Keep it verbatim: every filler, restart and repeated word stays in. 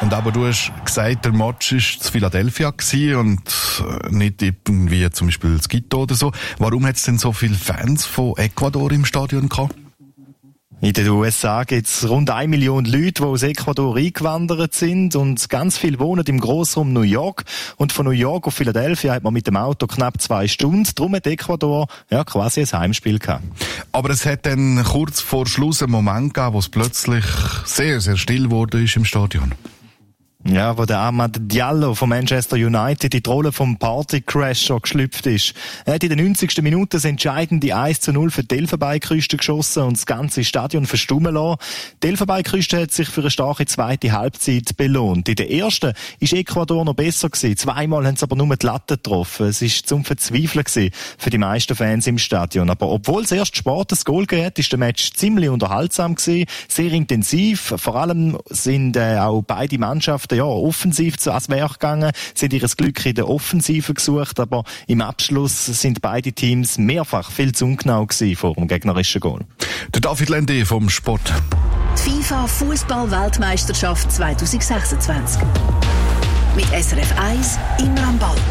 Und aber du hast gesagt, der Match war zu Philadelphia gewesen und nicht irgendwie zum Beispiel das Quito oder so. Warum hat es denn so viele Fans von Ecuador im Stadion gehabt? In den U S A gibt es rund eine Million Leute, die aus Ecuador eingewandert sind und ganz viele wohnen im Grossraum New York. Und von New York auf Philadelphia hat man mit dem Auto knapp zwei Stunden. Darum hat Ecuador ja, quasi ein Heimspiel gehabt. Aber es hat dann kurz vor Schluss einen Moment gegeben, wo es plötzlich sehr, sehr still wurde ist im Stadion. Ja, wo der Amad Diallo von Manchester United in die Rolle vom Partycrasher geschlüpft ist. Er hat in den neunzigsten Minuten das entscheidende eins zu null für die Elfenbeinküste geschossen und das ganze Stadion verstummen lassen. Die Elfenbeinküste hat sich für eine starke zweite Halbzeit belohnt. In der ersten ist Ecuador noch besser gewesen. Zweimal haben sie aber nur die Latte getroffen. Es ist zum Verzweifeln gewesen für die meisten Fans im Stadion. Aber obwohl es erst Sport das Goal gegeben hat, ist der Match ziemlich unterhaltsam gewesen, sehr intensiv. Vor allem sind äh, auch beide Mannschaften ja, offensiv zu ans Werk gegangen, sind ihr Glück in der Offensive gesucht, aber im Abschluss sind beide Teams mehrfach viel zu ungenau gewesen vor dem gegnerischen Goal. Der David Lende vom Sport. Die FIFA Fußball-Weltmeisterschaft zwanzig sechsundzwanzig. Mit S R F eins immer am Ball.